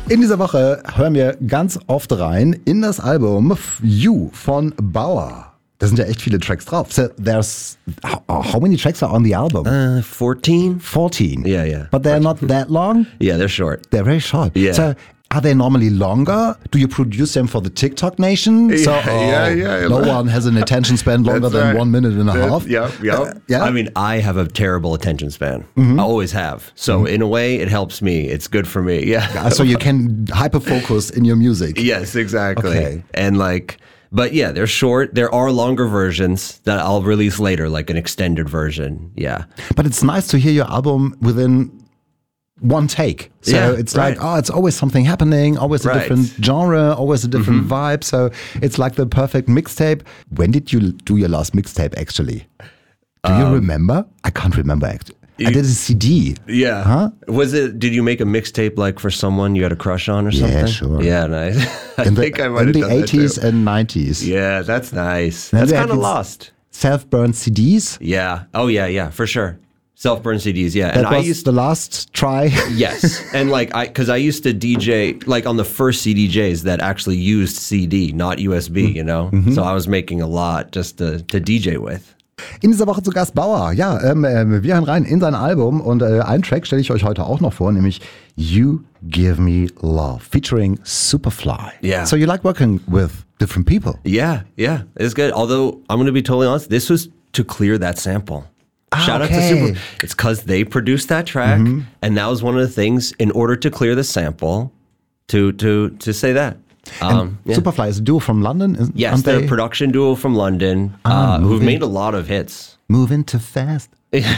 In dieser Woche hören wir ganz oft rein in das Album You von Bauer. Da sind ja echt viele Tracks drauf. So there's how many tracks are on the album? 14. 14. Yeah. But they're not that long? Yeah, they're short. They're very short. Yeah. So are they normally longer? Do you produce them for the TikTok nation? Yeah. No one has an attention span longer than 1 minute and a half. Yeah. Yeah. I mean, I have a terrible attention span. I always have. So in a way, it helps me. It's good for me. Yeah. So you can hyper-focus in your music. Yes, exactly. Okay. And but yeah, they're short. There are longer versions that I'll release later, like an extended version. Yeah. But it's nice to hear your album within one take. So it's like, it's always something happening, always a different genre, always a different vibe. So it's like the perfect mixtape. When did you do your last mixtape actually? Do you remember? I can't remember actually. I did a CD. Yeah. Huh? Did you make a mixtape like for someone you had a crush on or something? Yeah, sure. Yeah, nice. I think I might have in the done that 80s too. and 90s. Yeah, that's nice. And That's they had kind of these lost. Self-burned CDs. Yeah. Oh, yeah, for sure. Self-burn CDs, yeah. That And I was used the last try. Yes. And because I used to DJ, like on the first CDJs that actually used CD, not USB, you know? So I was making a lot just to DJ with. In dieser Woche zu Gast Bauer. Ja, wir hören rein in sein Album und einen Track stelle ich euch heute auch noch vor, nämlich You Give Me Love, featuring Superfly. Yeah. So you like working with different people? Yeah, it's good. Although, I'm going to be totally honest, this was to clear that sample. Shout out to Super. It's because they produced that track, and that was one of the things, in order to clear the sample, to say that. Superfly is a duo from London? Yes, they're a production duo from London who've made a lot of hits. Moving too fast.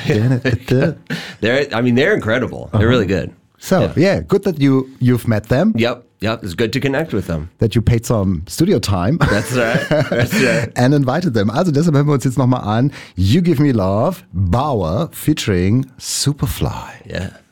They're incredible. They're really good. So, yeah, good that you've met them. Yep. It's good to connect with them. That you paid some studio time. That's right. And invited them. Also deshalb hören wir uns jetzt nochmal an. You Give Me Love, Bauer featuring Superfly. Yeah.